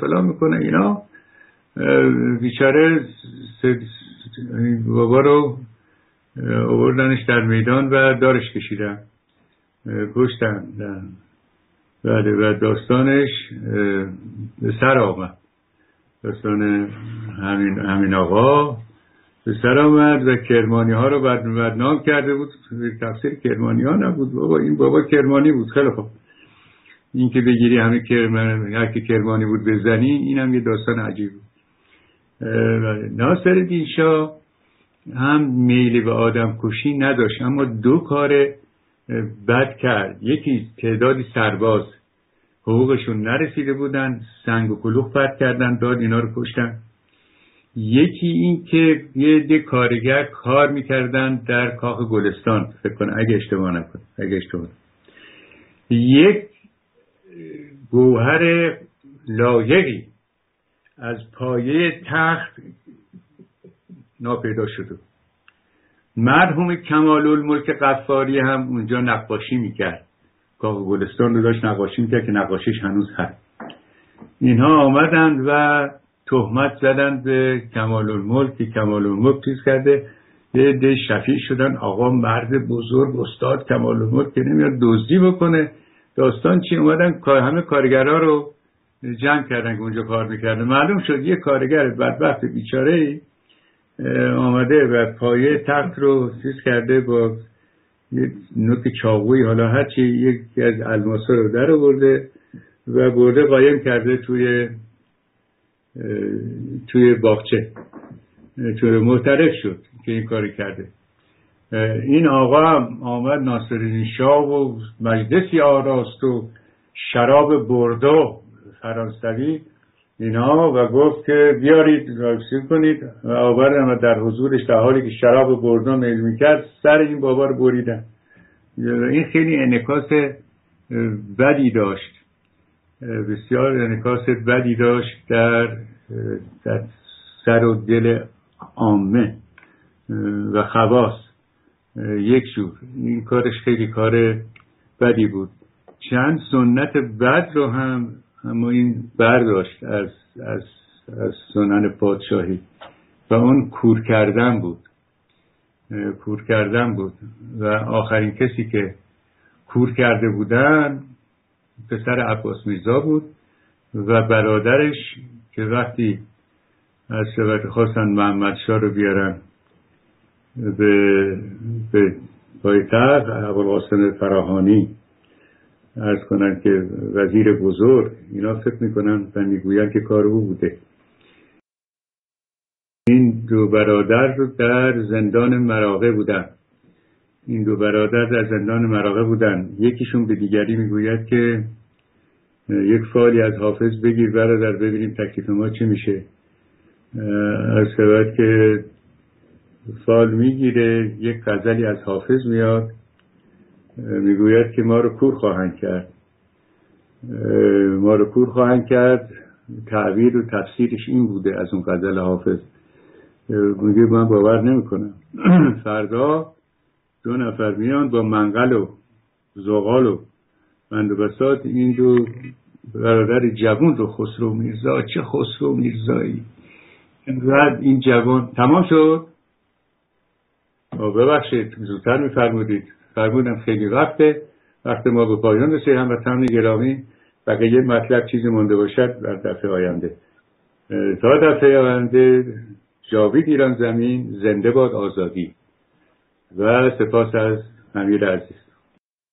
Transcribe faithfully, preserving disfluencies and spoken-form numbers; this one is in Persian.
فلان میکنه اینا. بیچاره بابا رو آوردنش در میدان و دارش کشیدن، کشتن. بله و داستانش به سر آمد، داستان همین همین آقا به سر آمد و کرمانی ها رو بدنام کرده بود. تفسیر کرمانی ها نبود بابا، این بابا کرمانی بود. خیلی خوب، این که بگیری همه کرمانی، هر کی کرمانی بود بزنی، این هم یه داستان عجیب بود. ناصرالدین شاه هم میل به آدم کشی نداشت، اما دو کار بد کرد. یکی تعدادی سرباز حقوقشون نرسیده بودن، سنگ و کلوخ پرت کردن، داد اینا رو کشتن. یکی این که یه ده کارگر کار میکردن در کاخ گلستان، فکر کنم اگه اشتباه نکنم، اگه اشتباه یک گوهر لایقی از پایه تخت ناپیدا شده. مرحوم کمال الملک غفاری هم اونجا نقاشی میکرد، کاخ گلستان رو داشت نقاشی میکرد که نقاشیش هنوز هست. اینها آمدند و تهمت زدن به کمال الملک که کمال الملک چیز کرده، یه ده شفیع شدن، آقا مرد بزرگ استاد کمال الملک که نمیاد دزدی بکنه. داستان چی؟ اومدن همه کارگرها رو جمع کردن که اونجا کار میکردن. معلوم شد یه کارگر بدبخت بیچاره‌ای آمده و پایه تخت رو چیز کرده، با یه نوک چاقویی حالا هرچی یکی از الماسا رو در آورده و برده قایم کرده توی توی باغچه. توی معترف شد که این کاری کرده. این آقا هم آمد ناصرالدین شاه و مجلسی آراست و شراب بردو فرانسوی اینا و گفت که بیارید راکسی کنید و آوردن در حضورش در حالی که شراب بردو میل میکرد سر این بابا رو بریدن. این خیلی انعکاس بدی داشت، بسیار انعکاس بدی داشت در, در سر و دل عامه و خواص یک جور. این کارش خیلی کار بدی بود. چند سنت بد رو هم اما این برداشت از, از, از سنن پادشاهی و اون کور کردن بود. کور کردن بود و آخرین کسی که کور کرده بودن پسر عباس میرزا بود و برادرش که وقتی از شبکه خواستن محمد شاه رو بیارن به به پایتخت، ابوالقاسم فراهانی عرض کنن که وزیر بزرگ، اینا فکر میکنن و میگوین که کار او بوده. این دو برادر رو در زندان مراغه بودن. این دو برادر در زندان مراغه بودن. یکیشون به دیگری میگوید که یک فالی از حافظ بگیر برادر ببینیم تکلیف ما چه میشه. از سبب که فال میگیره، یک غزلی از حافظ میاد، میگوید که ما رو کور خواهند کرد، ما رو کور خواهند کرد. تعبیر و تفسیرش این بوده از اون غزل حافظ. میگه من باور نمیکنم. فردا دو نفر میان با منقل و زغال و بندوبسات این دو برادر جوان رو، خسرو میرزا، چه خسرو میرزایی، اینقدر این جوان. تمام شد. ببخشید زودتر میفرمودید. فرمودم خیلی وقته، وقت ما به پایان رسید. هموطنان گرامی، بقیه مطلب چیزی مونده باشد در دفعه آینده. تا دفعه آینده، جاوید ایران زمین، زنده باد آزادی. و سپاس از امیر عزیز.